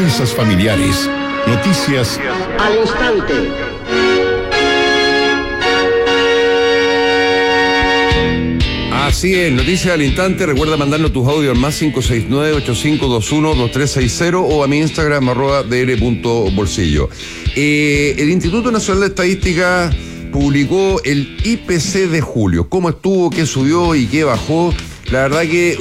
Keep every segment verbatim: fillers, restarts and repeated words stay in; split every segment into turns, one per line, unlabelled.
finanzas familiares. Noticias
al instante.
Así es, noticias al instante. Recuerda mandarnos tus audios al más cinco seis nueve, ocho cinco dos uno, dos tres seis cero o a mi Instagram arroba dr punto bolsillo. Eh, el Instituto Nacional de Estadística publicó el I P C de julio. ¿Cómo estuvo? ¿Qué subió y qué bajó? La verdad que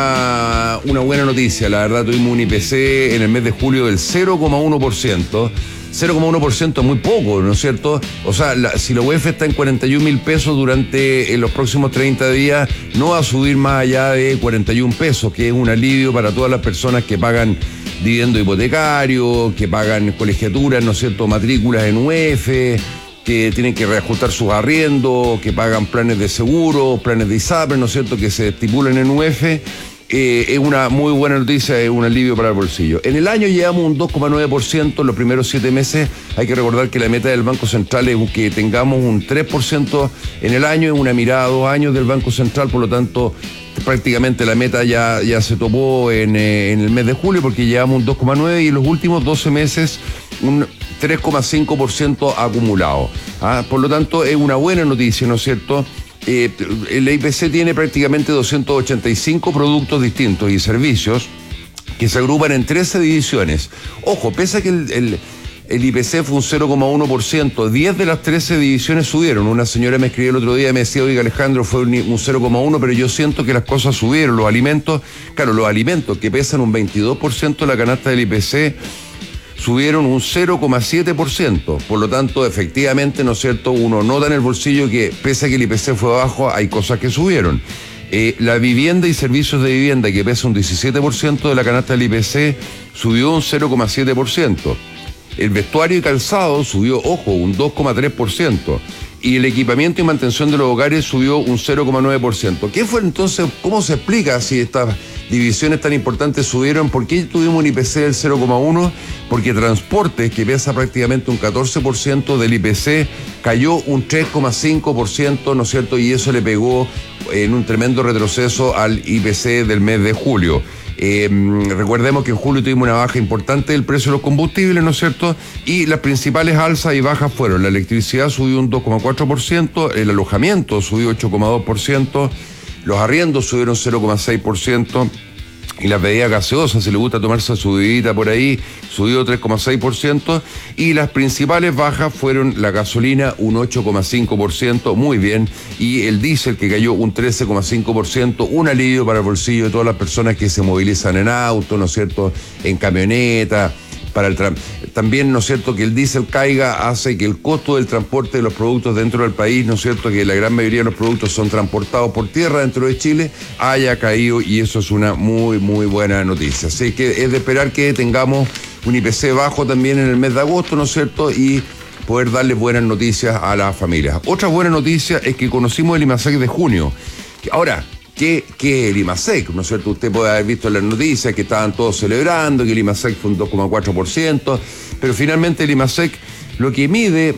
una, una buena noticia. La verdad tuvimos un I P C en el mes de julio del cero coma uno por ciento. cero coma uno por ciento es muy poco, ¿no es cierto? O sea, la, si la U E F está en cuarenta y un mil pesos durante en los próximos treinta días, no va a subir más allá de cuarenta y un pesos, que es un alivio para todas las personas que pagan dividendo hipotecario, que pagan colegiaturas, ¿no es cierto?, matrículas en U E F, que tienen que reajustar sus arriendos, que pagan planes de seguro, planes de ISAPRE, ¿no es cierto?, que se estipulan en U E F. Eh, es una muy buena noticia, es un alivio para el bolsillo. En el año llevamos un dos coma nueve por ciento en los primeros siete meses. Hay que recordar que la meta del Banco Central es que tengamos un tres por ciento en el año, es una mirada a dos años del Banco Central, por lo tanto prácticamente la meta ya, ya se topó en, eh, en el mes de julio, porque llevamos un dos coma nueve y en los últimos doce meses un tres coma cinco por ciento acumulado. ¿Ah? Por lo tanto es una buena noticia, ¿no es cierto? Eh, el I P C tiene prácticamente doscientos ochenta y cinco productos distintos y servicios que se agrupan en trece divisiones. Ojo, pese a que el, el, el I P C fue un cero coma uno por ciento, diez de las trece divisiones subieron. Una señora me escribió el otro día y me decía, oiga Alejandro, fue un, un cero coma uno, pero yo siento que las cosas subieron. Los alimentos, claro, los alimentos que pesan un veintidós por ciento de la canasta del I P C, subieron un cero coma siete por ciento. Por lo tanto, efectivamente, ¿no es cierto?, uno nota en el bolsillo que, pese a que el I P C fue bajo, hay cosas que subieron. Eh, la vivienda y servicios de vivienda, que pesa un diecisiete por ciento de la canasta del I P C, subió un cero coma siete por ciento. El vestuario y calzado subió, ojo, un dos coma tres por ciento. Y el equipamiento y mantención de los hogares subió un cero coma nueve por ciento. ¿Qué fue entonces? ¿Cómo se explica si estas divisiones tan importantes subieron? ¿Por qué tuvimos un I P C del cero coma uno? Porque transportes, que pesa prácticamente un catorce por ciento del I P C, cayó un tres coma cinco por ciento, ¿no es cierto? Y eso le pegó en un tremendo retroceso al I P C del mes de julio. Eh, recordemos que en julio tuvimos una baja importante del precio de los combustibles, ¿no es cierto? Y las principales alzas y bajas fueron: la electricidad subió un dos coma cuatro por ciento, el alojamiento subió ocho coma dos por ciento, los arriendos subieron cero coma seis por ciento y las bebidas gaseosas, si le gusta tomarse su bebida por ahí, subió tres coma seis por ciento, y las principales bajas fueron la gasolina, un ocho coma cinco por ciento, muy bien, y el diésel, que cayó un trece coma cinco por ciento, un alivio para el bolsillo de todas las personas que se movilizan en auto, ¿no es cierto?, en camioneta, para el tra- también, ¿no es cierto?, que el diésel caiga hace que el costo del transporte de los productos dentro del país, ¿no es cierto?, que la gran mayoría de los productos son transportados por tierra dentro de Chile, haya caído, y eso es una muy, muy buena noticia. Así que es de esperar que tengamos un I P C bajo también en el mes de agosto, ¿no es cierto?, y poder darle buenas noticias a las familias. Otra buena noticia es que conocimos el IMASEC de junio. Ahora, ¿Qué, ¿Qué es el IMASEC? ¿No es cierto? Usted puede haber visto en las noticias que estaban todos celebrando, que el IMASEC fue un dos coma cuatro por ciento, pero finalmente el IMASEC lo que mide,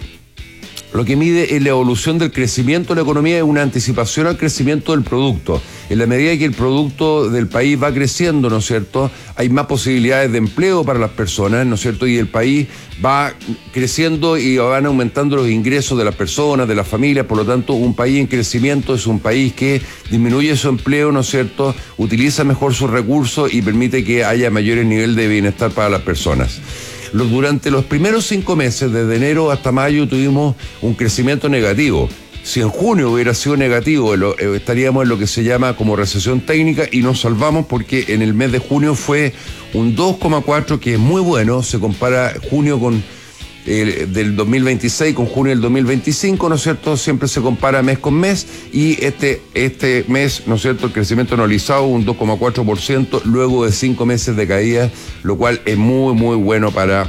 lo que mide es la evolución del crecimiento de la economía, es una anticipación al crecimiento del producto. En la medida que el producto del país va creciendo, ¿no es cierto?, hay más posibilidades de empleo para las personas, ¿no es cierto?, y el país va creciendo y van aumentando los ingresos de las personas, de las familias. Por lo tanto, un país en crecimiento es un país que disminuye su empleo, ¿no es cierto?, utiliza mejor sus recursos y permite que haya mayor nivel de bienestar para las personas. Durante los primeros cinco meses, desde enero hasta mayo, tuvimos un crecimiento negativo. Si en junio hubiera sido negativo, estaríamos en lo que se llama como recesión técnica, y nos salvamos porque en el mes de junio fue un dos coma cuatro, que es muy bueno. Se compara junio con eh, del dos mil veintiséis con junio del dos mil veinticinco, ¿no es cierto? Siempre se compara mes con mes, y este, este mes, ¿no es cierto?, el crecimiento anualizado un dos coma cuatro por ciento luego de cinco meses de caída, lo cual es muy, muy bueno para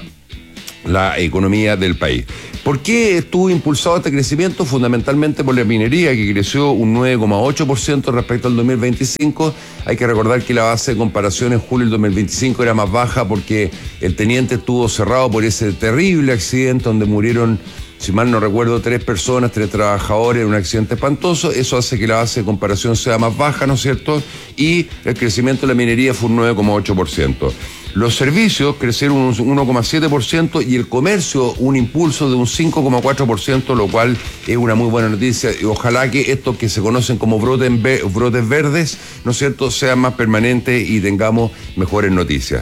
la economía del país. ¿Por qué estuvo impulsado este crecimiento? Fundamentalmente por la minería, que creció un nueve coma ocho por ciento respecto al dos mil veinticinco. Hay que recordar que la base de comparación en julio del dos mil veinticinco era más baja porque el Teniente estuvo cerrado por ese terrible accidente donde murieron si mal no recuerdo, tres personas, tres trabajadores en un accidente espantoso. Eso hace que la base de comparación sea más baja, ¿no es cierto? Y el crecimiento de la minería fue un nueve coma ocho por ciento. Los servicios crecieron un uno coma siete por ciento y el comercio un impulso de un cinco coma cuatro por ciento, lo cual es una muy buena noticia. Y ojalá que estos que se conocen como brotes, brotes verdes, ¿no es cierto?, sean más permanentes y tengamos mejores noticias.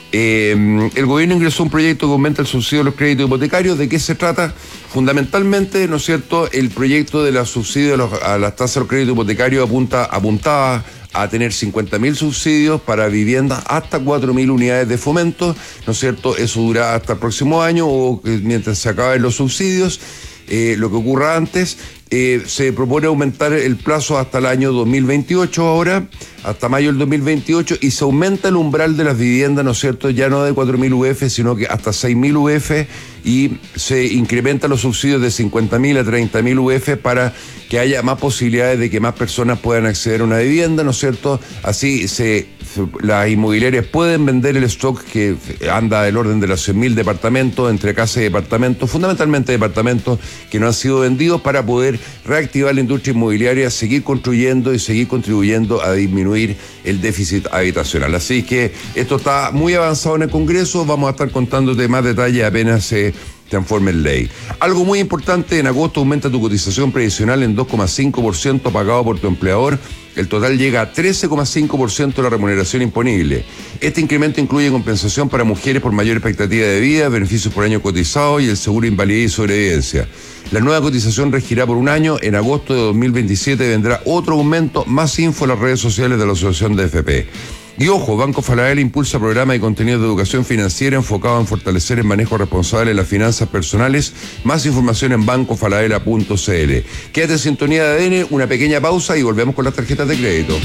Eh, el gobierno ingresó un proyecto que aumenta el subsidio de los créditos hipotecarios. ¿De qué se trata? Fundamentalmente, ¿no es cierto?, el proyecto de la subsidio a, los, a las tasas de los créditos hipotecarios apunta, apuntaba a tener cincuenta mil subsidios para viviendas hasta cuatro mil unidades de fomento, ¿no es cierto? Eso dura hasta el próximo año o mientras se acaben los subsidios. Eh, lo que ocurra antes, eh, se propone aumentar el plazo hasta el año dos mil veintiocho ahora, hasta mayo del dos mil veintiocho, y se aumenta el umbral de las viviendas, ¿no es cierto?, ya no de cuatro mil U F, sino que hasta seis mil U F, y se incrementan los subsidios de cincuenta mil a treinta mil U F para que haya más posibilidades de que más personas puedan acceder a una vivienda, ¿no es cierto? Así se, las inmobiliarias pueden vender el stock que anda del orden de los cien mil departamentos, entre casas y departamentos, fundamentalmente departamentos que no han sido vendidos, para poder reactivar la industria inmobiliaria, seguir construyendo y seguir contribuyendo a disminuir el déficit habitacional. Así que esto está muy avanzado en el Congreso, vamos a estar contándote más detalles apenas se transforme en ley. Algo muy importante, en agosto aumenta tu cotización previsional en dos coma cinco por ciento pagado por tu empleador. El total llega a trece coma cinco por ciento de la remuneración imponible. Este incremento incluye compensación para mujeres por mayor expectativa de vida, beneficios por año cotizado y el seguro de invalidez y sobrevivencia. La nueva cotización regirá por un año. En agosto de dos mil veintisiete vendrá otro aumento. Más info en las redes sociales de la Asociación de F P. Y ojo, Banco Falabella impulsa programas y contenidos de educación financiera enfocado en fortalecer el manejo responsable de las finanzas personales. Más información en banco falabella punto c l. Quédate en sintonía de A D N, una pequeña pausa y volvemos con las tarjetas de crédito.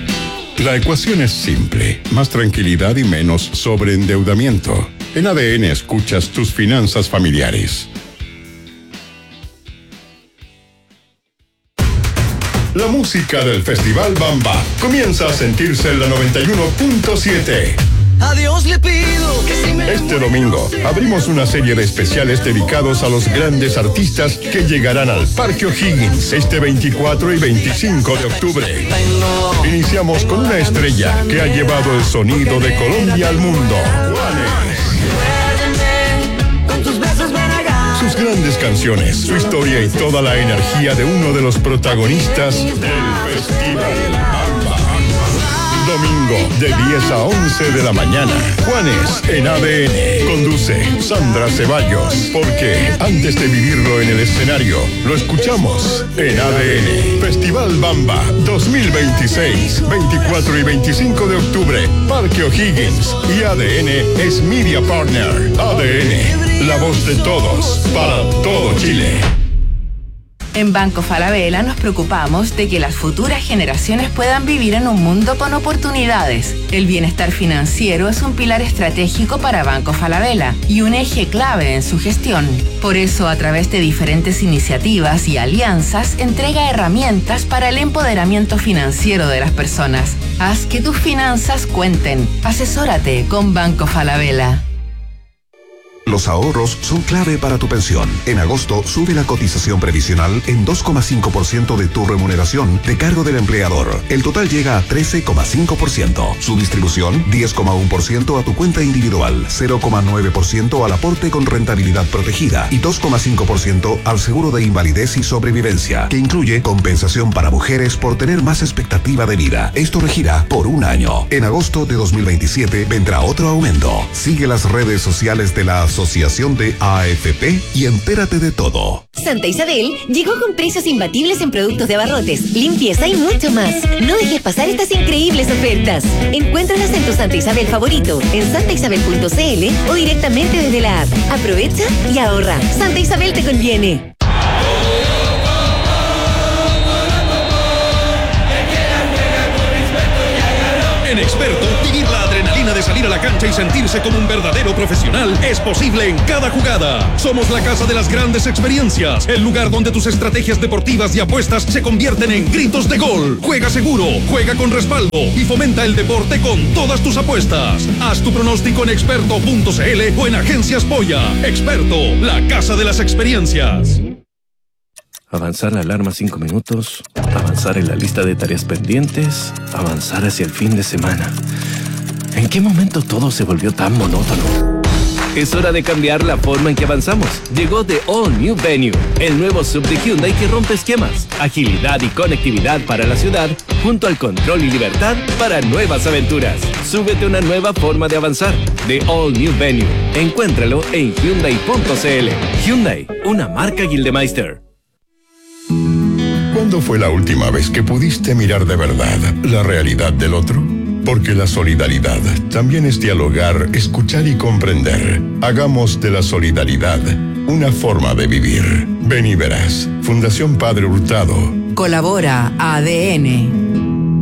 La ecuación es simple: más tranquilidad y menos sobreendeudamiento. En A D N escuchas tus finanzas familiares. La música del Festival Bamba comienza a sentirse en la noventa y uno punto siete.
A Dios le pido que si me
Este domingo abrimos una serie de especiales dedicados a los grandes artistas que llegarán al Parque O'Higgins este veinticuatro y veinticinco de octubre. Iniciamos con una estrella que ha llevado el sonido de Colombia al mundo. Juanes. Sus grandes canciones, su historia y toda la energía de uno de los protagonistas del Festival Bamba. Domingo, de diez a once de la mañana. Juanes en A D N. Conduce Sandra Ceballos. Porque antes de vivirlo en el escenario, lo escuchamos en A D N. Festival Bamba dos mil veintiséis, veinticuatro y veinticinco de octubre. Parque O'Higgins. Y A D N es Media Partner. A D N, la voz de todos, para todo Chile.
En Banco Falabella nos preocupamos de que las futuras generaciones puedan vivir en un mundo con oportunidades. El bienestar financiero es un pilar estratégico para Banco Falabella y un eje clave en su gestión. Por eso, a través de diferentes iniciativas y alianzas, entrega herramientas para el empoderamiento financiero de las personas. Haz que tus finanzas cuenten. Asesórate con Banco Falabella.
Los ahorros son clave para tu pensión. En agosto sube la cotización previsional en dos coma cinco por ciento de tu remuneración de cargo del empleador. El total llega a trece coma cinco por ciento. Su distribución, diez coma uno por ciento a tu cuenta individual, cero coma nueve por ciento al aporte con rentabilidad protegida y dos coma cinco por ciento al seguro de invalidez y sobrevivencia, que incluye compensación para mujeres por tener más expectativa de vida. Esto regirá por un año. En agosto de dos mil veintisiete vendrá otro aumento. Sigue las redes sociales de la Asociación de A F P y entérate de todo.
Santa Isabel llegó con precios imbatibles en productos de abarrotes, limpieza y mucho más. No dejes pasar estas increíbles ofertas. Encuéntralas en tu Santa Isabel favorito, en santa isabel punto c l o directamente desde la app. Aprovecha y ahorra. Santa Isabel te conviene.
En Experto, vivir la adrenalina adrenalina de salir a la cancha y sentirse como un verdadero profesional es posible en cada jugada. Somos la casa de las grandes experiencias, el lugar donde tus estrategias deportivas y apuestas se convierten en gritos de gol. Juega seguro, juega con respaldo y fomenta el deporte con todas tus apuestas. Haz tu pronóstico en experto punto c l o en Agencias Polla. Experto, la casa de las experiencias.
Avanzar la alarma cinco minutos, avanzar en la lista de tareas pendientes, avanzar hacia el fin de semana. ¿En qué momento todo se volvió tan monótono? Es hora de cambiar la forma en que avanzamos. Llegó The All New Venue, el nuevo sub de Hyundai que rompe esquemas, agilidad y conectividad para la ciudad, junto al control y libertad para nuevas aventuras. Súbete a una nueva forma de avanzar. The All New Venue. Encuéntralo en Hyundai punto c l. Hyundai, una marca Gildemeister.
¿Cuándo fue la última vez que pudiste mirar de verdad la realidad del otro? Porque la solidaridad también es dialogar, escuchar y comprender. Hagamos de la solidaridad una forma de vivir. Ven y verás. Fundación Padre Hurtado.
Colabora A D N.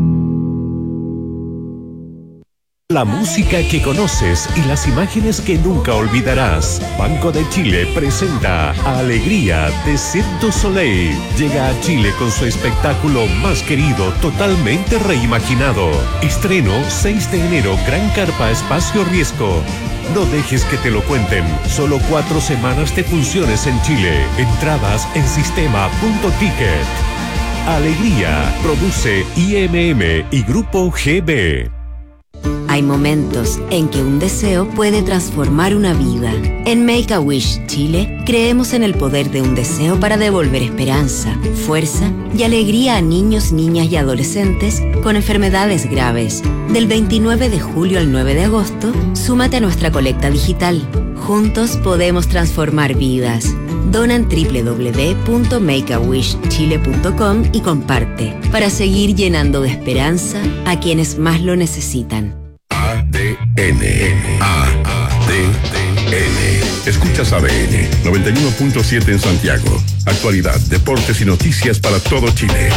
La música que conoces y las imágenes que nunca olvidarás. Banco de Chile presenta Alegría de Cirque du Soleil. Llega a Chile con su espectáculo más querido, totalmente reimaginado. Estreno seis de enero, Gran Carpa Espacio Riesgo. No dejes que te lo cuenten. Solo cuatro semanas de funciones en Chile. Entradas en sistema punto ticket. Alegría produce I M M y Grupo G B.
Hay momentos en que un deseo puede transformar una vida. En Make-A-Wish Chile, creemos en el poder de un deseo para devolver esperanza, fuerza y alegría a niños, niñas y adolescentes con enfermedades graves. Del veintinueve de julio al nueve de agosto, súmate a nuestra colecta digital. Juntos podemos transformar vidas. Dona en doble u doble u doble u punto make a wish chile punto com y comparte para seguir llenando de esperanza a quienes más lo necesitan.
A D N. A D N. Escuchas A D N noventa y uno punto siete en Santiago. Actualidad, deportes y noticias para todo Chile.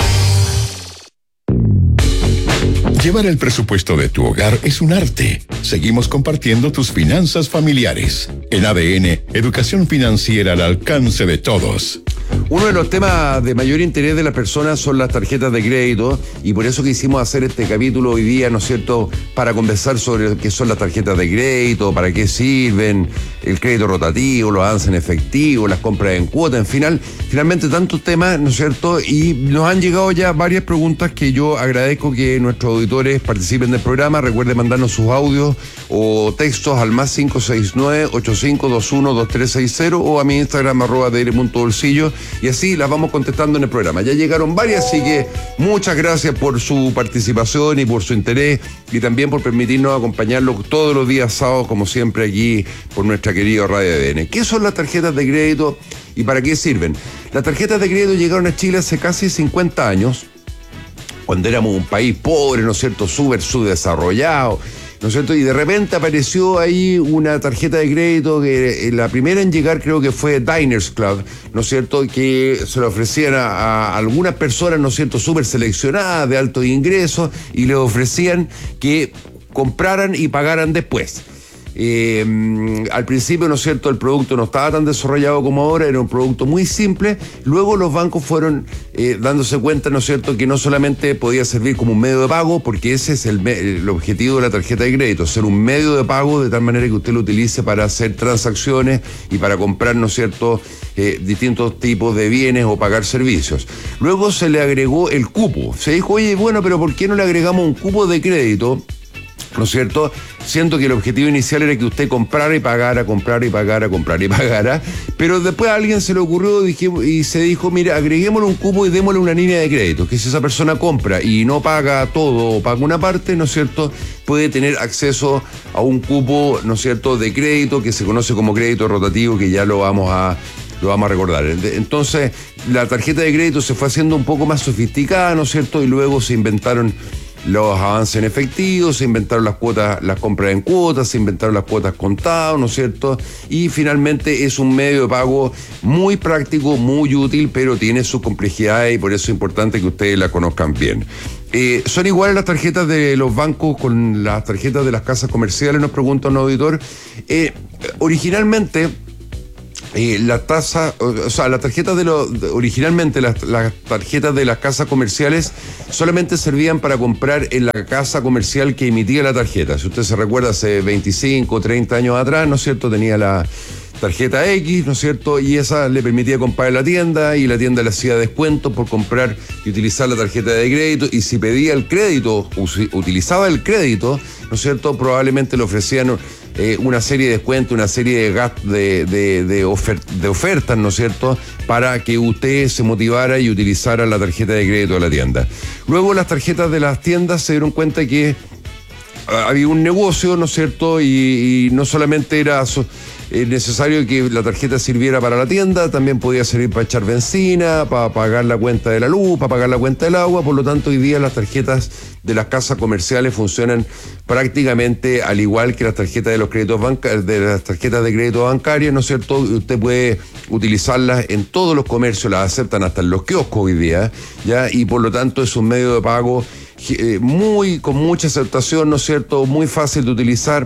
Llevar el presupuesto de tu hogar es un arte. Seguimos compartiendo tus finanzas familiares. En A D N, educación financiera al alcance de todos.
Uno de los temas de mayor interés de las personas son las tarjetas de crédito, y por eso quisimos hacer este capítulo hoy día, ¿no es cierto?, para conversar sobre qué son las tarjetas de crédito, para qué sirven, el crédito rotativo, los avances en efectivo, las compras en cuota, en final, finalmente tantos temas, ¿no es cierto?, y nos han llegado ya varias preguntas que yo agradezco que nuestros auditores participen del programa. Recuerden mandarnos sus audios o textos al más cinco seis nueve, ocho cinco dos uno, dos tres seis cero o a mi Instagram arroba D R punto bolsillo, y así las vamos contestando en el programa. Ya llegaron varias, así que muchas gracias por su participación y por su interés, y también por permitirnos acompañarlos todos los días sábados, como siempre, aquí por nuestra querida Radio A D N. ¿Qué son las tarjetas de crédito y para qué sirven? Las tarjetas de crédito llegaron a Chile hace casi cincuenta años, cuando éramos un país pobre, ¿no es cierto?, súper subdesarrollado, ¿no es cierto? Y de repente apareció ahí una tarjeta de crédito que la primera en llegar creo que fue Diners Club, ¿no es cierto?, que se le ofrecían a, a algunas personas, ¿no es cierto?, súper seleccionadas, de altos ingresos, y le ofrecían que compraran y pagaran después. Eh, al principio, ¿no es cierto?, el producto no estaba tan desarrollado como ahora, era un producto muy simple. Luego los bancos fueron eh, dándose cuenta, ¿no es cierto?, que no solamente podía servir como un medio de pago, porque ese es el, el objetivo de la tarjeta de crédito, ser un medio de pago de tal manera que usted lo utilice para hacer transacciones y para comprar, ¿no es cierto?, eh, distintos tipos de bienes o pagar servicios. Luego se le agregó el cupo. Se dijo, oye, bueno, pero ¿por qué no le agregamos un cupo de crédito? ¿No es cierto? Siento que el objetivo inicial era que usted comprara y pagara, comprara y pagara, comprara y pagara, pero después a alguien se le ocurrió y se dijo, mira, agreguémosle un cupo y démosle una línea de crédito, que si esa persona compra y no paga todo o paga una parte, ¿no es cierto?, puede tener acceso a un cupo, ¿no es cierto?, de crédito que se conoce como crédito rotativo, que ya lo vamos a... lo vamos a recordar. Entonces, la tarjeta de crédito se fue haciendo un poco más sofisticada, ¿no es cierto?, y luego se inventaron los avances en efectivo, se inventaron las cuotas, las compras en cuotas, se inventaron las cuotas contadas, ¿no es cierto? Y finalmente es un medio de pago muy práctico, muy útil, pero tiene sus complejidades y por eso es importante que ustedes la conozcan bien. Eh, ¿Son iguales las tarjetas de los bancos con las tarjetas de las casas comerciales? Nos pregunta un auditor. Eh, originalmente, eh, la tasa, o sea, las tarjetas de los, originalmente las, las tarjetas de las casas comerciales solamente servían para comprar en la casa comercial que emitía la tarjeta. Si usted se recuerda, hace veinticinco, treinta años atrás, ¿no es cierto?, tenía la tarjeta X, ¿no es cierto? Y esa le permitía comprar en la tienda y la tienda le hacía descuento por comprar y utilizar la tarjeta de crédito, y si pedía el crédito, utilizaba el crédito, ¿no es cierto?, probablemente le ofrecían eh, una serie de descuentos, una serie de, gast de, de, de, ofert de ofertas, ¿no es cierto?, para que usted se motivara y utilizara la tarjeta de crédito de la tienda. Luego las tarjetas de las tiendas se dieron cuenta que había un negocio, ¿no es cierto?, y, y no solamente era so, eh, necesario que la tarjeta sirviera para la tienda, también podía servir para echar benzina, para pagar la cuenta de la luz, para pagar la cuenta del agua. Por lo tanto, hoy día las tarjetas de las casas comerciales funcionan prácticamente al igual que las tarjetas de los créditos bancarios, de las tarjetas de crédito bancarias, ¿no es cierto? Usted puede utilizarlas en todos los comercios, las aceptan hasta en los kioscos hoy día, ¿ya? Y por lo tanto es un medio de pago muy, con mucha aceptación, ¿no es cierto?, muy fácil de utilizar,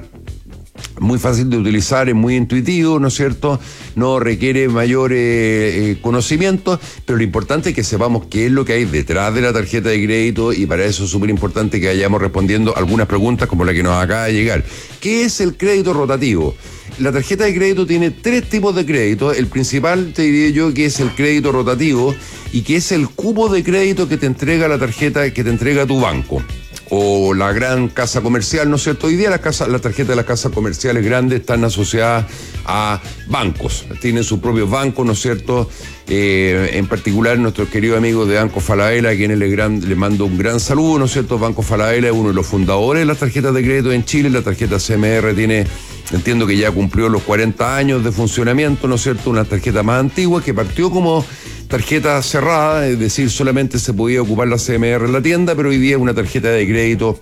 muy fácil de utilizar, es muy intuitivo, ¿no es cierto?, no requiere mayor eh, eh, conocimiento, pero lo importante es que sepamos qué es lo que hay detrás de la tarjeta de crédito, y para eso es súper importante que vayamos respondiendo algunas preguntas como la que nos acaba de llegar. ¿Qué es el crédito rotativo? La tarjeta de crédito tiene tres tipos de crédito. El principal, te diría yo, que es el crédito rotativo, y que es el cupo de crédito que te entrega la tarjeta, que te entrega tu banco o la gran casa comercial, ¿no es cierto? Hoy día las casas, las tarjetas de las casas comerciales grandes están asociadas a bancos, tienen sus propios bancos, ¿no es cierto? Eh, en particular nuestros queridos amigos de Banco Falabella, a quienes le, gran, le mando un gran saludo, ¿no es cierto? Banco Falabella es uno de los fundadores de las tarjetas de crédito en Chile. La tarjeta C M R tiene, entiendo que ya cumplió los cuarenta años de funcionamiento, ¿no es cierto? Una tarjeta más antigua que partió como tarjeta cerrada, es decir, solamente se podía ocupar la C M R en la tienda, pero hoy día es una tarjeta de crédito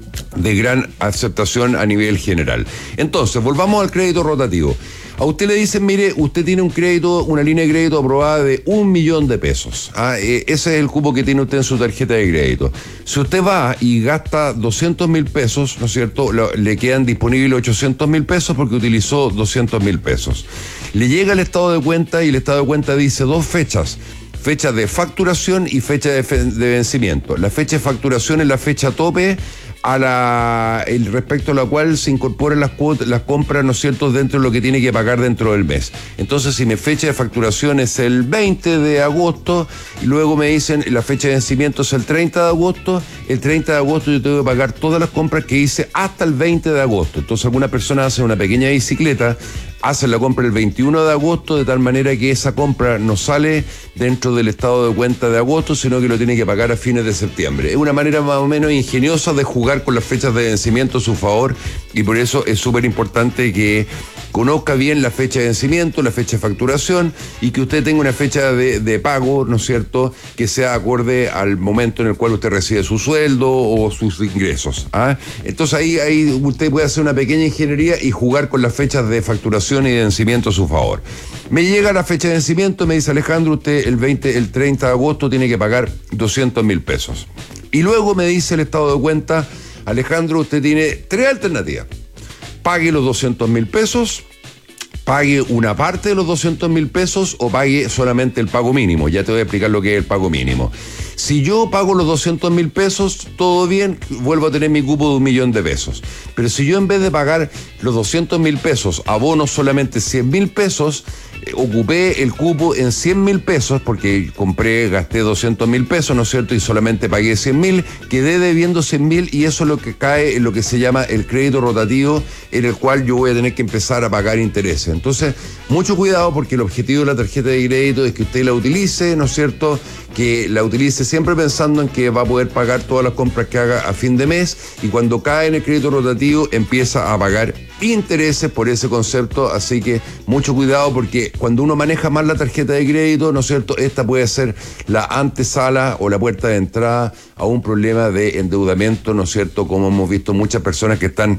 de gran aceptación a nivel general. Entonces, volvamos al crédito rotativo. A usted le dicen, mire, usted tiene un crédito, una línea de crédito aprobada de un millón de pesos. Ah, eh, ese es el cupo que tiene usted en su tarjeta de crédito. Si usted va y gasta doscientos mil pesos, ¿no es cierto?, Lo, le quedan disponibles ochocientos mil pesos porque utilizó doscientos mil pesos. Le llega el estado de cuenta y el estado de cuenta dice dos fechas. Fecha de facturación y fecha de, de vencimiento. La fecha de facturación es la fecha tope a la el respecto a la cual se incorporan las cuotas, las compras, ¿no es cierto?, dentro de lo que tiene que pagar dentro del mes. Entonces, si mi fecha de facturación es el veinte de agosto y luego me dicen la fecha de vencimiento es el treinta de agosto, el treinta de agosto yo tengo que pagar todas las compras que hice hasta el veinte de agosto. Entonces, algunas personas hacen una pequeña bicicleta, hacen la compra el veintiuno de agosto, de tal manera que esa compra no sale dentro del estado de cuenta de agosto, sino que lo tiene que pagar a fines de septiembre. Es una manera más o menos ingeniosa de jugar con las fechas de vencimiento a su favor, y por eso es súper importante que conozca bien la fecha de vencimiento, la fecha de facturación, y que usted tenga una fecha de, de pago, ¿no es cierto?, que sea acorde al momento en el cual usted recibe su sueldo o sus ingresos. ¿ah? Entonces ahí, ahí usted puede hacer una pequeña ingeniería y jugar con las fechas de facturación y de vencimiento a su favor. Me llega la fecha de vencimiento, me dice Alejandro, usted el veinte, el treinta de agosto tiene que pagar doscientos mil pesos. Y luego me dice el estado de cuenta, Alejandro, usted tiene tres alternativas. Pague los doscientos mil pesos, pague una parte de los doscientos mil pesos o pague solamente el pago mínimo. Ya te voy a explicar lo que es el pago mínimo. Si yo pago los doscientos mil pesos, todo bien, vuelvo a tener mi cupo de un millón de pesos. Pero si yo en vez de pagar los doscientos mil pesos, abono solamente cien mil pesos, eh, ocupé el cupo en cien mil pesos, porque compré, gasté doscientos mil pesos, ¿no es cierto?, y solamente pagué cien mil, quedé debiendo cien mil, y eso es lo que cae en lo que se llama el crédito rotativo, en el cual yo voy a tener que empezar a pagar intereses. Entonces, mucho cuidado, porque el objetivo de la tarjeta de crédito es que usted la utilice, ¿no es cierto?, que la utilice siempre pensando en que va a poder pagar todas las compras que haga a fin de mes, y cuando cae en el crédito rotativo empieza a pagar intereses por ese concepto. Así que mucho cuidado, porque cuando uno maneja mal la tarjeta de crédito, ¿no es cierto?, esta puede ser la antesala o la puerta de entrada a un problema de endeudamiento, ¿no es cierto?, como hemos visto muchas personas que están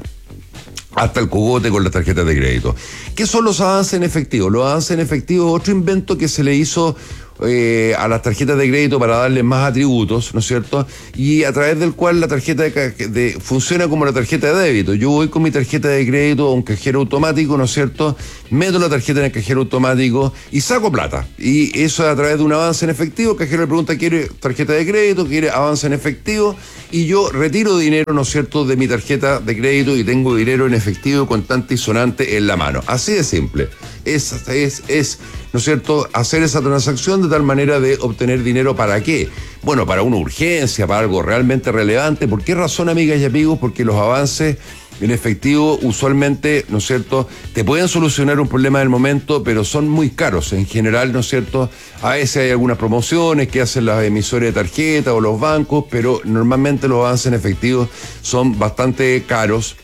hasta el cogote con las tarjetas de crédito. ¿Qué son los avances en efectivo? Los avances en efectivo es otro invento que se le hizo eh, a las tarjetas de crédito para darles más atributos, ¿no es cierto? Y a través del cual la tarjeta de, de funciona como la tarjeta de débito. Yo voy con mi tarjeta de crédito a un cajero automático, ¿no es cierto? Meto la tarjeta en el cajero automático y saco plata. Y eso a través de un avance en efectivo. El cajero le pregunta, ¿quiere tarjeta de crédito? ¿Quiere avance en efectivo? Y yo retiro dinero, ¿no es cierto?, de mi tarjeta de crédito y tengo dinero en efectivo contante y sonante en la mano. Así de simple. Es, es, es, ¿no es cierto?, hacer esa transacción de tal manera de obtener dinero. ¿Para qué? Bueno, para una urgencia, para algo realmente relevante. ¿Por qué razón, amigas y amigos? Porque los avances en efectivo usualmente, ¿no es cierto?, te pueden solucionar un problema del momento, pero son muy caros en general, ¿no es cierto? A veces hay algunas promociones que hacen las emisoras de tarjeta o los bancos, pero normalmente los avances en efectivo son bastante caros.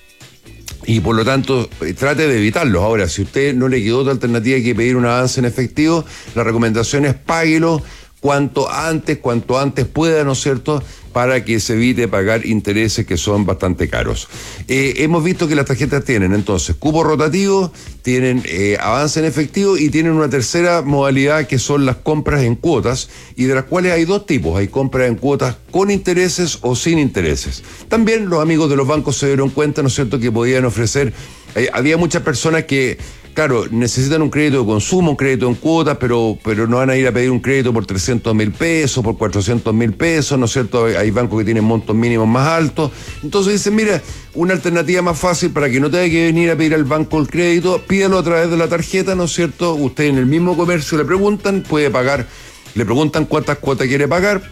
Y por lo tanto, trate de evitarlos. Ahora, si usted no le quedó otra alternativa que pedir un avance en efectivo, la recomendación es páguelo cuanto antes, cuanto antes pueda, ¿no es cierto?, para que se evite pagar intereses que son bastante caros. Eh, hemos visto que las tarjetas tienen entonces cupo rotativo, tienen eh, avance en efectivo y tienen una tercera modalidad que son las compras en cuotas, y de las cuales hay dos tipos. Hay compras en cuotas con intereses o sin intereses. También los amigos de los bancos se dieron cuenta, ¿no es cierto?, que podían ofrecer, eh, había muchas personas que, claro, necesitan un crédito de consumo, un crédito en cuotas, pero, pero no van a ir a pedir un crédito por trescientos mil pesos, por cuatrocientos mil pesos, ¿no es cierto? Hay bancos que tienen montos mínimos más altos. Entonces dicen, mira, una alternativa más fácil para que no tenga que venir a pedir al banco el crédito, pídalo a través de la tarjeta, ¿no es cierto? Usted en el mismo comercio le preguntan, puede pagar, le preguntan cuántas cuotas quiere pagar,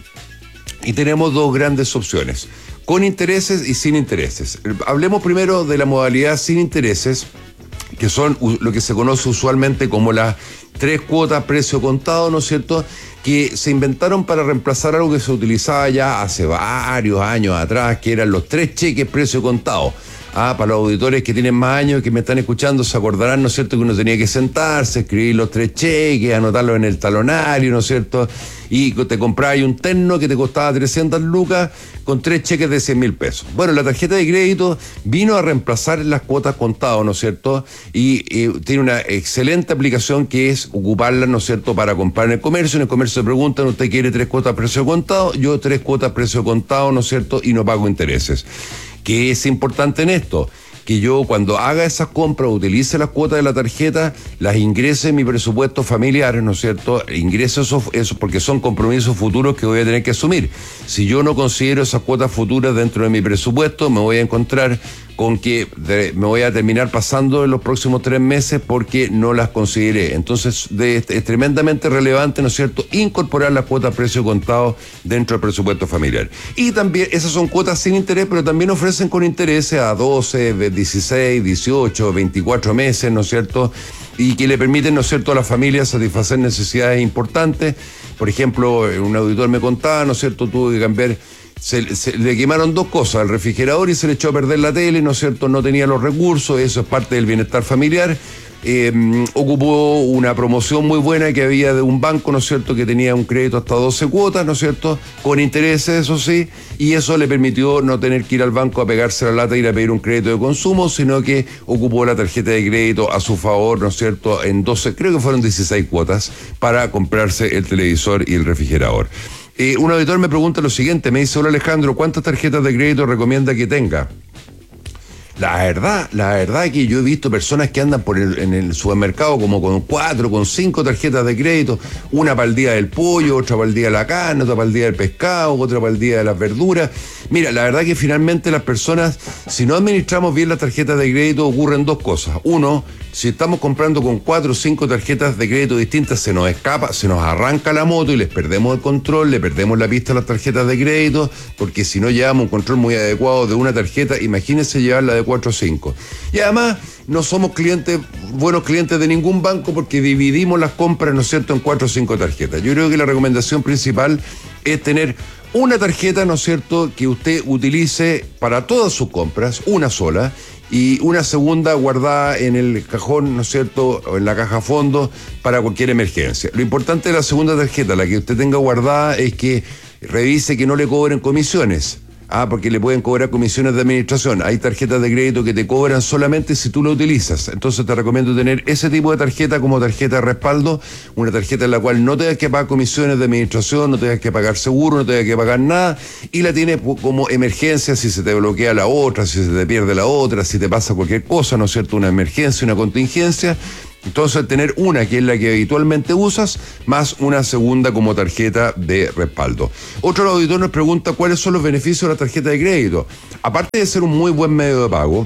y tenemos dos grandes opciones, con intereses y sin intereses. Hablemos primero de la modalidad sin intereses, que son lo que se conoce usualmente como las tres cuotas precio contado, ¿no es cierto?, que se inventaron para reemplazar algo que se utilizaba ya hace varios años atrás, que eran los tres cheques precio contado. Ah, para los auditores que tienen más años, que me están escuchando, se acordarán, ¿no es cierto?, que uno tenía que sentarse, escribir los tres cheques, anotarlos en el talonario, ¿no es cierto?, y te comprabas un terno que te costaba trescientas lucas con tres cheques de cien mil pesos. Bueno, la tarjeta de crédito vino a reemplazar las cuotas contadas, ¿no es cierto?, y, y tiene una excelente aplicación que es ocuparla, ¿no es cierto?, para comprar en el comercio. En el comercio se preguntan, ¿usted quiere tres cuotas precio contado? Yo tres cuotas precio contado, ¿no es cierto?, y no pago intereses. ¿Qué es importante en esto? Que yo, cuando haga esas compras, utilice las cuotas de la tarjeta, las ingrese en mi presupuesto familiar, ¿no es cierto? Ingrese esos, esos porque son compromisos futuros que voy a tener que asumir. Si yo no considero esas cuotas futuras dentro de mi presupuesto, me voy a encontrar con que de, me voy a terminar pasando en los próximos tres meses porque no las consideré. Entonces, de, es tremendamente relevante, ¿no es cierto?, incorporar las cuotas precio contado dentro del presupuesto familiar. Y también, esas son cuotas sin interés, pero también ofrecen con intereses a doce, dieciséis, dieciocho, veinticuatro meses, ¿no es cierto?, y que le permiten, ¿no es cierto?, a las familias satisfacer necesidades importantes. Por ejemplo, un auditor me contaba, ¿no es cierto?, tuvo que cambiar, se, se le quemaron dos cosas, el refrigerador, y se le echó a perder la tele, ¿no es cierto?, no tenía los recursos, eso es parte del bienestar familiar. Eh, ocupó una promoción muy buena que había de un banco, ¿no es cierto?, que tenía un crédito hasta doce cuotas, ¿no es cierto?, con intereses, eso sí, y eso le permitió no tener que ir al banco a pegarse la lata e ir a pedir un crédito de consumo, sino que ocupó la tarjeta de crédito a su favor, ¿no es cierto?, en doce, creo que fueron dieciséis cuotas, para comprarse el televisor y el refrigerador. Eh, un auditor me pregunta lo siguiente, me dice, hola Alejandro, ¿cuántas tarjetas de crédito recomienda que tenga? La verdad, la verdad es que yo he visto personas que andan por el, en el supermercado como con cuatro, con cinco tarjetas de crédito, una para el día del pollo, otra para el día de la carne, otra para el día del pescado, otra para el día de las verduras. Mira, la verdad es que finalmente las personas, si no administramos bien las tarjetas de crédito, ocurren dos cosas. Uno, si estamos comprando con cuatro o cinco tarjetas de crédito distintas, se nos escapa, se nos arranca la moto y les perdemos el control, le perdemos la pista a las tarjetas de crédito, porque si no llevamos un control muy adecuado de una tarjeta, imagínense llevarla de cuatro o cinco. Y además, no somos clientes, buenos clientes de ningún banco porque dividimos las compras, ¿no es cierto?, en cuatro o cinco tarjetas. Yo creo que la recomendación principal es tener una tarjeta, ¿no es cierto?, que usted utilice para todas sus compras, una sola, y una segunda guardada en el cajón, ¿no es cierto?, o en la caja fondo para cualquier emergencia. Lo importante de la segunda tarjeta, la que usted tenga guardada, es que revise que no le cobren comisiones. Ah, porque le pueden cobrar comisiones de administración. Hay tarjetas de crédito que te cobran solamente si tú la utilizas. Entonces te recomiendo tener ese tipo de tarjeta como tarjeta de respaldo, una tarjeta en la cual no tengas que pagar comisiones de administración, no tengas que pagar seguro, no tengas que pagar nada, y la tienes como emergencia si se te bloquea la otra, si se te pierde la otra, si te pasa cualquier cosa, ¿no es cierto? Una emergencia, una contingencia. Entonces tener una que es la que habitualmente usas, más una segunda como tarjeta de respaldo. Otro auditor nos pregunta cuáles son los beneficios de la tarjeta de crédito. Aparte de ser un muy buen medio de pago,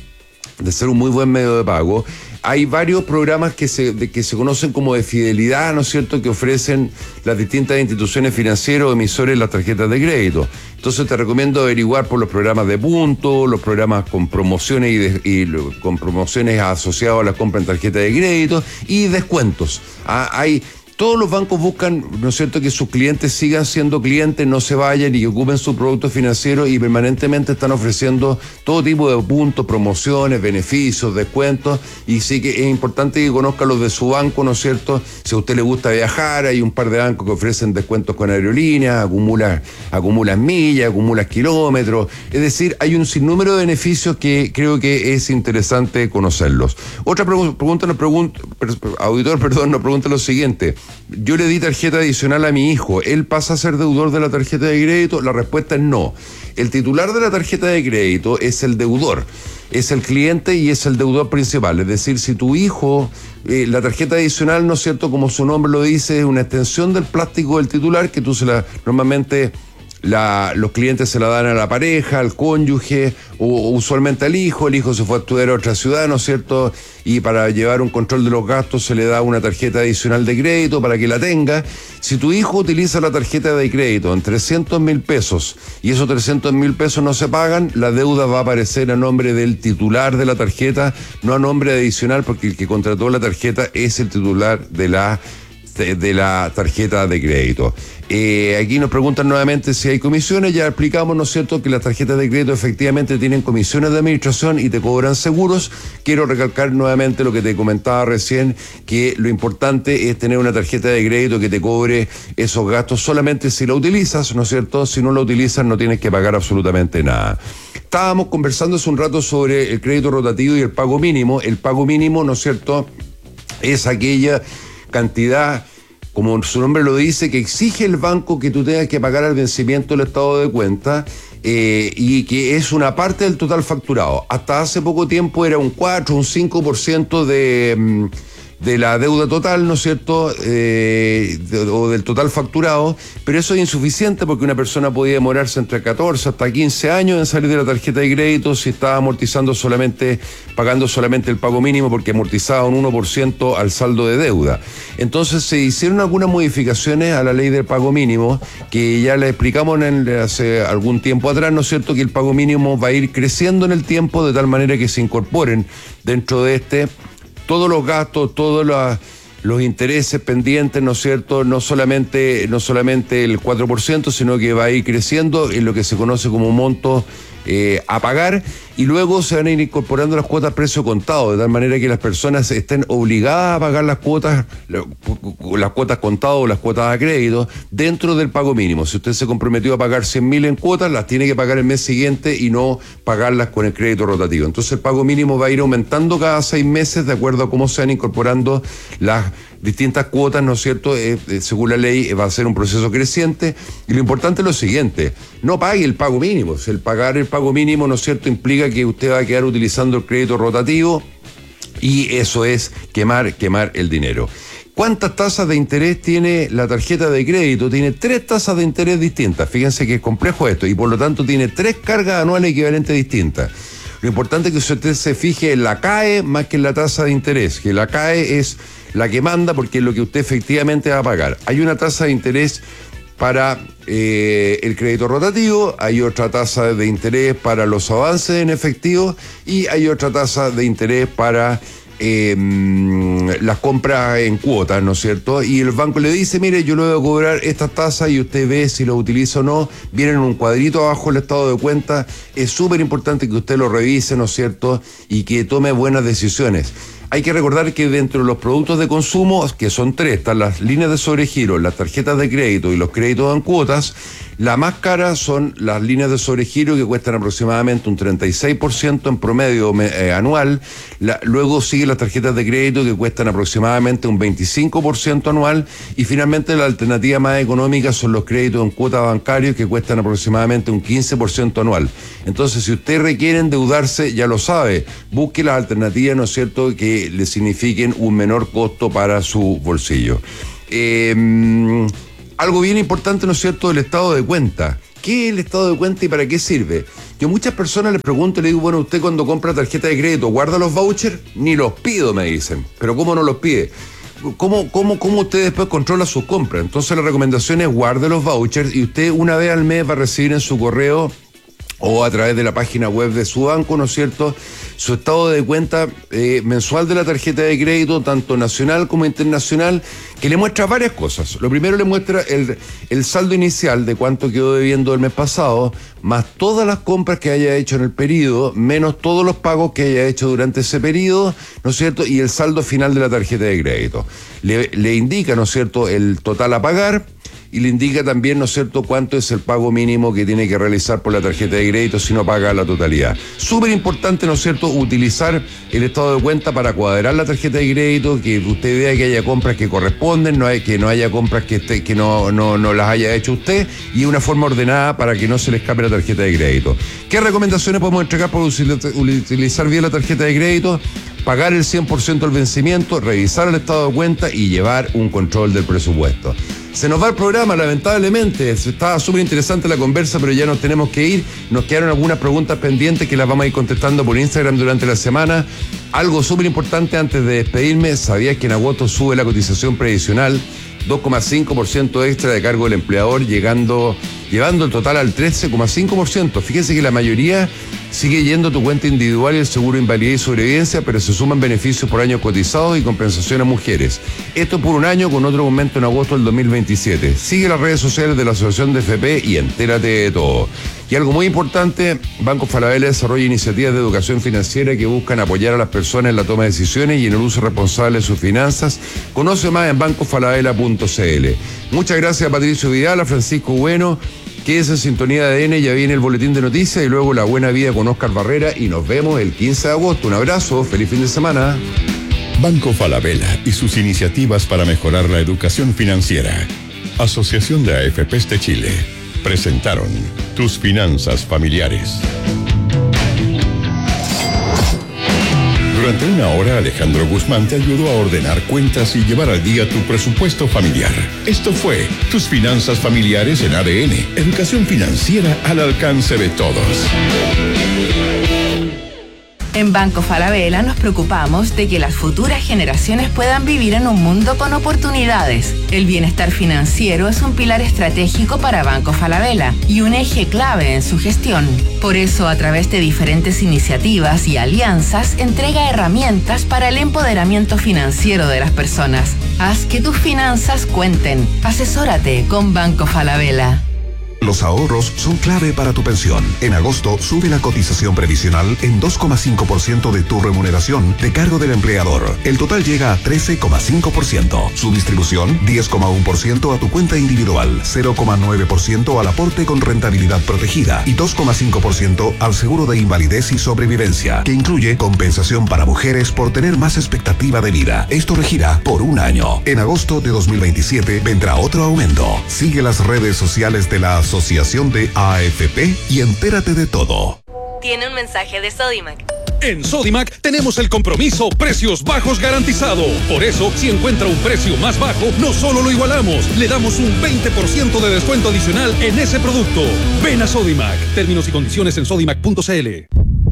de ser un muy buen medio de pago, hay varios programas que se, de, que se conocen como de fidelidad, ¿no es cierto?, que ofrecen las distintas instituciones financieras o emisores las tarjetas de crédito. Entonces te recomiendo averiguar por los programas de puntos, los programas con promociones y, de, y con promociones asociadas a la compra en tarjeta de crédito y descuentos. Ah, hay... Todos los bancos buscan, ¿no es cierto?, que sus clientes sigan siendo clientes, no se vayan y que ocupen su producto financiero, y permanentemente están ofreciendo todo tipo de puntos, promociones, beneficios, descuentos, y sí que es importante que conozca los de su banco, ¿no es cierto? Si a usted le gusta viajar, hay un par de bancos que ofrecen descuentos con aerolíneas, acumulas, acumulas millas, acumulas kilómetros, es decir, hay un sinnúmero de beneficios que creo que es interesante conocerlos. Otra pregu- pregunta nos pregunta, auditor, perdón, nos pregunta lo siguiente: yo le di tarjeta adicional a mi hijo, ¿él pasa a ser deudor de la tarjeta de crédito? La respuesta es no. El titular de la tarjeta de crédito es el deudor, es el cliente y es el deudor principal. Es decir, si tu hijo, eh, la tarjeta adicional, ¿no es cierto?, como su nombre lo dice, es una extensión del plástico del titular que tú se la, normalmente la, los clientes se la dan a la pareja, al cónyuge o, o usualmente al hijo. El hijo se fue a estudiar a otra ciudad, ¿no es cierto?, y para llevar un control de los gastos se le da una tarjeta adicional de crédito para que la tenga. Si tu hijo utiliza la tarjeta de crédito en trescientos mil pesos y esos trescientos mil pesos no se pagan, la deuda va a aparecer a nombre del titular de la tarjeta, no a nombre adicional, porque el que contrató la tarjeta es el titular de la de, de la tarjeta de crédito. Eh, aquí nos preguntan nuevamente si hay comisiones. Ya explicamos, ¿no es cierto?, que las tarjetas de crédito efectivamente tienen comisiones de administración y te cobran seguros. Quiero recalcar nuevamente lo que te comentaba recién, que lo importante es tener una tarjeta de crédito que te cobre esos gastos solamente si la utilizas, ¿no es cierto? Si no la utilizas no tienes que pagar absolutamente nada. Estábamos conversando hace un rato sobre el crédito rotativo y el pago mínimo. El pago mínimo, ¿no es cierto?, es aquella cantidad, como su nombre lo dice, que exige el banco que tú tengas que pagar al vencimiento del estado de cuenta, eh, y que es una parte del total facturado. Hasta hace poco tiempo era un cuatro, un cinco por ciento de, de la deuda total, ¿no es cierto?, eh, de, o del total facturado, pero eso es insuficiente porque una persona podía demorarse entre catorce hasta quince años en salir de la tarjeta de crédito si estaba amortizando solamente, pagando solamente el pago mínimo, porque amortizaba un uno por ciento al saldo de deuda. Entonces se hicieron algunas modificaciones a la ley del pago mínimo, que ya le explicamos en, hace algún tiempo atrás, ¿no es cierto?, que el pago mínimo va a ir creciendo en el tiempo de tal manera que se incorporen dentro de este todos los gastos, todos los, los intereses pendientes, ¿no es cierto?, no solamente, no solamente el cuatro por ciento, sino que va a ir creciendo en lo que se conoce como monto eh, a pagar, y luego se van a ir incorporando las cuotas precio contado, de tal manera que las personas estén obligadas a pagar las cuotas, las cuotas contado o las cuotas a crédito dentro del pago mínimo. Si usted se comprometió a pagar cien mil en cuotas, las tiene que pagar el mes siguiente y no pagarlas con el crédito rotativo. Entonces el pago mínimo va a ir aumentando cada seis meses de acuerdo a cómo se van incorporando las distintas cuotas, ¿no es cierto? Eh, eh, según la ley eh, va a ser un proceso creciente, y lo importante es lo siguiente: no pague el pago mínimo. El pagar el pago mínimo, ¿no es cierto?, implica que usted va a quedar utilizando el crédito rotativo, y eso es quemar, quemar el dinero. ¿Cuántas tasas de interés tiene la tarjeta de crédito? Tiene tres tasas de interés distintas. Fíjense que es complejo esto, y por lo tanto tiene tres cargas anuales equivalentes distintas. Lo importante es que usted se fije en la C A E más que en la tasa de interés, que la C A E es la que manda porque es lo que usted efectivamente va a pagar. Hay una tasa de interés para eh, el crédito rotativo, hay otra tasa de interés para los avances en efectivo, y hay otra tasa de interés para eh, las compras en cuotas, ¿no es cierto? Y el banco le dice: mire, yo le voy a cobrar estas tasas, y usted ve si lo utiliza o no. Viene en un cuadrito abajo el estado de cuenta. Es súper importante que usted lo revise, ¿no es cierto?, y que tome buenas decisiones. Hay que recordar que dentro de los productos de consumo, que son tres, están las líneas de sobregiro, las tarjetas de crédito y los créditos en cuotas. La más cara son las líneas de sobregiro, que cuestan aproximadamente un treinta y seis por ciento en promedio eh, anual. La, luego siguen las tarjetas de crédito, que cuestan aproximadamente un veinticinco por ciento anual. Y finalmente la alternativa más económica son los créditos en cuotas bancarios, que cuestan aproximadamente un quince por ciento anual. Entonces, si usted requiere endeudarse, ya lo sabe, busque las alternativas, ¿no es cierto?, que le signifiquen un menor costo para su bolsillo. Eh, algo bien importante, ¿no es cierto?, del estado de cuenta. ¿Qué es el estado de cuenta y para qué sirve? Yo a muchas personas les pregunto y les digo, bueno, usted cuando compra tarjeta de crédito, ¿guarda los vouchers? Ni los pido, me dicen. ¿Pero cómo no los pide? ¿Cómo, cómo, cómo usted después controla sus compras? Entonces la recomendación es guarde los vouchers y usted una vez al mes va a recibir en su correo o a través de la página web de su banco, ¿no es cierto?, su estado de cuenta eh, mensual de la tarjeta de crédito, tanto nacional como internacional, que le muestra varias cosas. Lo primero, le muestra el, el saldo inicial de cuánto quedó debiendo el mes pasado, más todas las compras que haya hecho en el periodo, menos todos los pagos que haya hecho durante ese periodo, ¿no es cierto?, y el saldo final de la tarjeta de crédito. Le, le indica, ¿no es cierto?, el total a pagar, y le indica también, ¿no es cierto?, cuánto es el pago mínimo que tiene que realizar por la tarjeta de crédito si no paga la totalidad. Súper importante, ¿no es cierto?, utilizar el estado de cuenta para cuadrar la tarjeta de crédito, que usted vea que haya compras que corresponden, no hay, que no haya compras que, esté, que no, no, no las haya hecho usted, y una forma ordenada para que no se le escape la tarjeta de crédito. ¿Qué recomendaciones podemos entregar para utilizar bien la tarjeta de crédito? Pagar el cien por ciento del vencimiento, revisar el estado de cuenta y llevar un control del presupuesto. Se nos va el programa, lamentablemente. Estaba súper interesante la conversa, pero ya nos tenemos que ir. Nos quedaron algunas preguntas pendientes que las vamos a ir contestando por Instagram durante la semana. Algo súper importante antes de despedirme: ¿sabías que en agosto sube la cotización previsional? dos coma cinco por ciento extra de cargo del empleador, llegando, llevando el total al trece coma cinco por ciento. Fíjense que la mayoría sigue yendo a tu cuenta individual y el seguro de invalidez y sobrevivencia, pero se suman beneficios por años cotizados y compensación a mujeres. Esto por un año, con otro aumento en agosto del dos mil veintisiete. Sigue las redes sociales de la Asociación de F P y entérate de todo. Y algo muy importante: Banco Falabella desarrolla iniciativas de educación financiera que buscan apoyar a las personas en la toma de decisiones y en el uso responsable de sus finanzas. Conoce más en banco falabella punto c l. Muchas gracias a Patricio Vidal, a Francisco Bueno. Quédese en sintonía de A D N, ya viene el boletín de noticias y luego La Buena Vida con Oscar Barrera, y nos vemos el quince de agosto. Un abrazo, feliz fin de semana.
Banco Falabella y sus iniciativas para mejorar la educación financiera. Asociación de A F Pes de Chile presentaron Tus Finanzas Familiares. Durante una hora, Alejandro Guzmán te ayudó a ordenar cuentas y llevar al día tu presupuesto familiar. Esto fue Tus Finanzas Familiares en A D N. Educación financiera al alcance de todos.
En Banco Falabella nos preocupamos de que las futuras generaciones puedan vivir en un mundo con oportunidades. El bienestar financiero es un pilar estratégico para Banco Falabella y un eje clave en su gestión. Por eso, a través de diferentes iniciativas y alianzas, entrega herramientas para el empoderamiento financiero de las personas. Haz que tus finanzas cuenten. Asesórate con Banco Falabella.
Los ahorros son clave para tu pensión. En agosto sube la cotización previsional en dos coma cinco por ciento de tu remuneración de cargo del empleador. El total llega a trece coma cinco por ciento. Su distribución, diez coma uno por ciento a tu cuenta individual, cero coma nueve por ciento al aporte con rentabilidad protegida y dos coma cinco por ciento al seguro de invalidez y sobrevivencia, que incluye compensación para mujeres por tener más expectativa de vida. Esto regirá por un año. En agosto de dos mil veintisiete vendrá otro aumento. Sigue las redes sociales de la Asociación de A F P y entérate de todo.
Tiene un mensaje de Sodimac.
En Sodimac tenemos el compromiso precios bajos garantizado. Por eso, si encuentra un precio más bajo, no solo lo igualamos, le damos un veinte por ciento de descuento adicional en ese producto. Ven a Sodimac. Términos y condiciones en sodimac punto c l.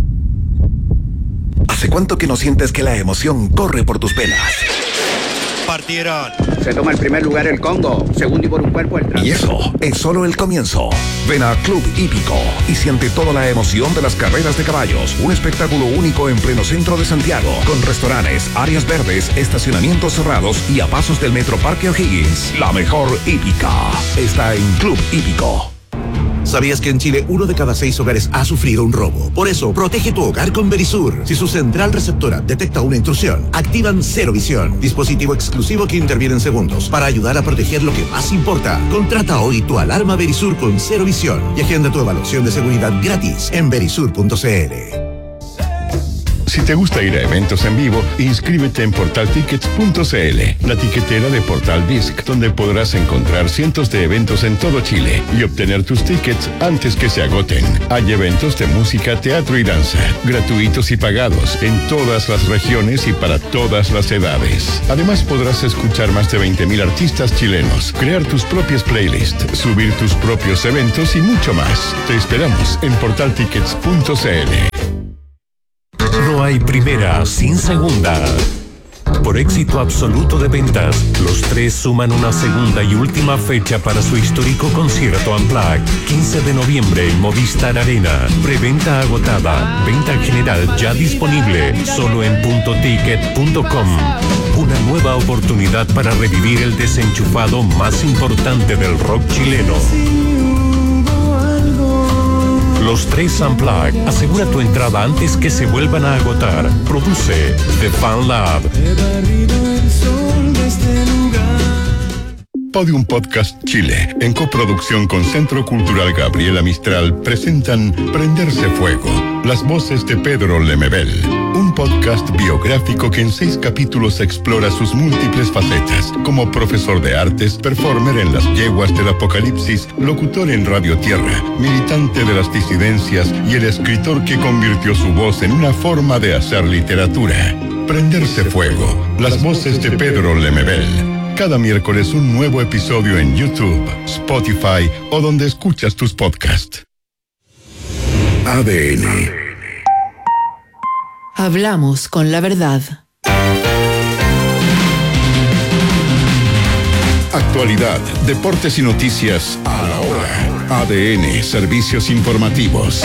¿Hace cuánto que no sientes que la emoción corre por tus venas?
Partieron. Se toma el primer lugar el Congo, segundo y por un cuerpo el Trans.
Y eso es solo el comienzo. Ven a Club Hípico y siente toda la emoción de las carreras de caballos. Un espectáculo único en pleno centro de Santiago, con restaurantes, áreas verdes, estacionamientos cerrados y a pasos del Metro Parque O'Higgins. La mejor hípica está en Club Hípico. ¿Sabías que en Chile uno de cada seis hogares ha sufrido un robo? Por eso, protege tu hogar con Verisur. Si su central receptora detecta una intrusión, activan Cero Visión, dispositivo exclusivo que interviene en segundos para ayudar a proteger lo que más importa. Contrata hoy tu alarma Verisur con Cero Visión y agenda tu evaluación de seguridad gratis en verisur punto c l.
Si te gusta ir a eventos en vivo, inscríbete en portal tickets punto c l, la tiquetera de Portal Disc, donde podrás encontrar cientos de eventos en todo Chile y obtener tus tickets antes que se agoten. Hay eventos de música, teatro y danza, gratuitos y pagados, en todas las regiones y para todas las edades. Además, podrás escuchar más de veinte mil artistas chilenos, crear tus propias playlists, subir tus propios eventos y mucho más. Te esperamos en portal tickets punto c l.
No hay primera sin segunda. Por éxito absoluto de ventas, los tres suman una segunda y última fecha para su histórico concierto Unplugged, quince de noviembre en Movistar Arena. Preventa agotada, venta general ya disponible, solo en punto ticket punto com. Una nueva oportunidad para revivir el desenchufado más importante del rock chileno. Los tres Unplugged. Asegura tu entrada antes que se vuelvan a agotar. Produce The Fan Lab.
Podium Podcast Chile, en coproducción con Centro Cultural Gabriela Mistral, presentan Prenderse Fuego, las voces de Pedro Lemebel, un podcast biográfico que en seis capítulos explora sus múltiples facetas, como profesor de artes, performer en las yeguas del apocalipsis, locutor en Radio Tierra, militante de las disidencias y el escritor que convirtió su voz en una forma de hacer literatura. Prenderse Fuego, las voces de Pedro Lemebel. Cada miércoles un nuevo episodio en YouTube, Spotify o donde escuchas tus podcasts. A D N.
Hablamos con la verdad.
Actualidad, deportes y noticias a la hora. A D N, servicios informativos.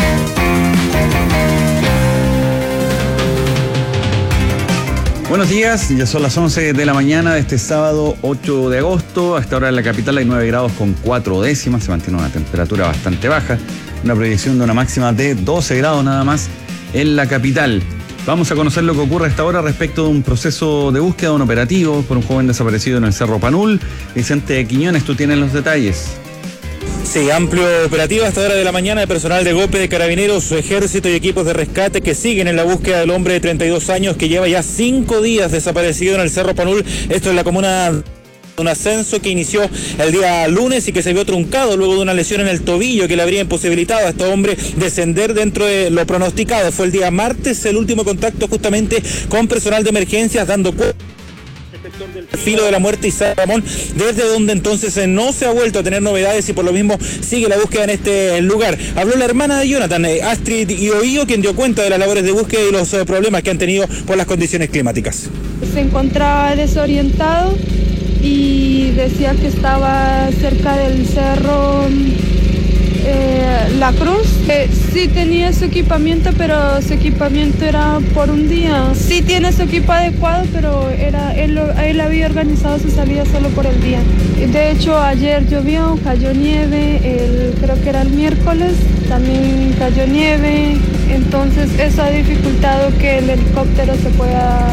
Buenos días, ya son las once de la mañana de este sábado ocho de agosto. A esta hora en la capital hay nueve grados con cuatro décimas, se mantiene una temperatura bastante baja, una proyección de una máxima de doce grados nada más en la capital. Vamos a conocer lo que ocurre a esta hora respecto de un proceso de búsqueda, un operativo por un joven desaparecido en el Cerro Panul. Vicente Quiñones, tú tienes los detalles.
Sí, amplio operativo hasta hora de la mañana de personal de golpe de carabineros, ejército y equipos de rescate que siguen en la búsqueda del hombre de treinta y dos años que lleva ya cinco días desaparecido en el Cerro Panul. Esto es la comuna de un ascenso que inició el día lunes y que se vio truncado luego de una lesión en el tobillo que le habría imposibilitado a este hombre descender dentro de lo pronosticado. Fue el día martes el último contacto justamente con personal de emergencias dando cuenta del filo de la muerte y San Ramón, desde donde entonces no se ha vuelto a tener novedades y por lo mismo sigue la búsqueda en este lugar. Habló la hermana de Jonathan, Astrid Ioio, quien dio cuenta de las labores de búsqueda y los problemas que han tenido por las condiciones climáticas.
Se encontraba desorientado y decía que estaba cerca del cerro eh, La Cruz. Eh, sí tenía su equipamiento, pero su equipamiento era por un día. Sí tiene su equipo adecuado, pero era él, él había organizado su salida solo por el día. De hecho, ayer llovió, cayó nieve, el, creo que era el miércoles, también cayó nieve. Entonces eso ha dificultado que el helicóptero se pueda...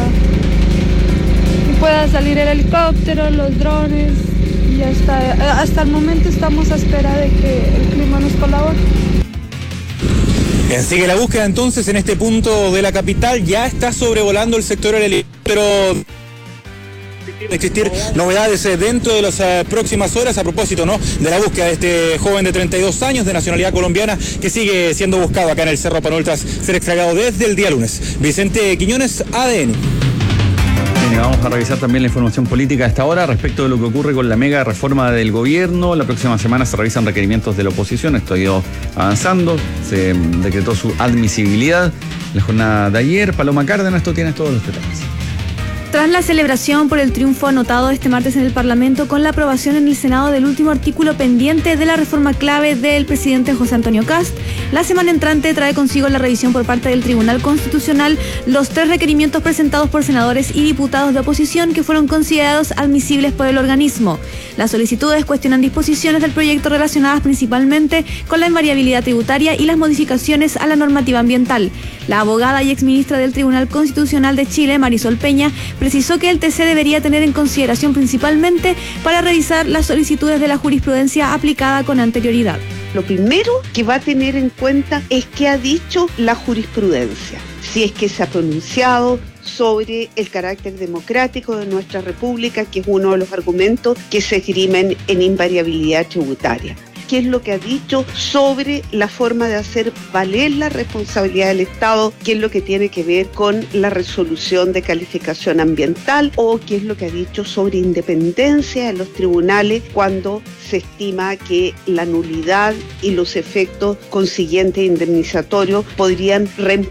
pueda salir el helicóptero, los drones, y hasta, hasta el momento estamos a espera de que el clima nos colabore.
Bien, sigue la búsqueda entonces en este punto de la capital, ya está sobrevolando el sector del helicóptero. De existir novedades dentro de las uh, próximas horas a propósito, ¿no?, de la búsqueda de este joven de treinta y dos años de nacionalidad colombiana que sigue siendo buscado acá en el Cerro Panul tras ser extraviado desde el día lunes. Vicente Quiñones, A D N.
Vamos a revisar también la información política a esta hora respecto de lo que ocurre con la mega reforma del gobierno. La próxima semana se revisan requerimientos de la oposición. Esto ha ido avanzando. Se decretó su admisibilidad la jornada de ayer. Paloma Cárdenas, tú tienes todos los detalles.
Tras la celebración por el triunfo anotado este martes en el Parlamento con la aprobación en el Senado del último artículo pendiente de la reforma clave del presidente José Antonio Kast, la semana entrante trae consigo la revisión por parte del Tribunal Constitucional los tres requerimientos presentados por senadores y diputados de oposición que fueron considerados admisibles por el organismo. Las solicitudes cuestionan disposiciones del proyecto relacionadas principalmente con la invariabilidad tributaria y las modificaciones a la normativa ambiental. La abogada y exministra del Tribunal Constitucional de Chile, Marisol Peña, precisó que el T C debería tener en consideración principalmente para revisar las solicitudes de la jurisprudencia aplicada con anterioridad.
Lo primero que va a tener en cuenta es qué ha dicho la jurisprudencia, si es que se ha pronunciado sobre el carácter democrático de nuestra república, que es uno de los argumentos que se esgrimen en invariabilidad tributaria. ¿Qué es lo que ha dicho sobre la forma de hacer valer la responsabilidad del Estado? ¿Qué es lo que tiene que ver con la resolución de calificación ambiental? ¿O qué es lo que ha dicho sobre independencia de los tribunales cuando se estima que la nulidad y los efectos consiguientes indemnizatorios podrían reemplazar